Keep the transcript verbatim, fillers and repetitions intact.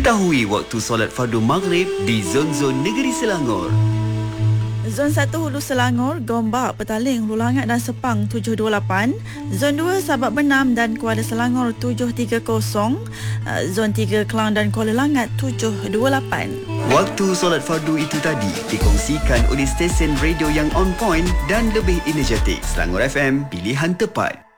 Ketahui waktu solat fardu maghrib di zon-zon negeri Selangor. Zon satu Hulu Selangor, Gombak, Petaling, Hulu Langat dan Sepang tujuh dua lapan. Zon dua Sabak Benam dan Kuala Selangor tujuh tiga kosong. Zon tiga Kelang dan Kuala Langat tujuh dua lapan. Waktu solat fardu itu tadi dikongsikan oleh stesen radio yang on point dan lebih energetik. Selangor F M, pilihan tepat.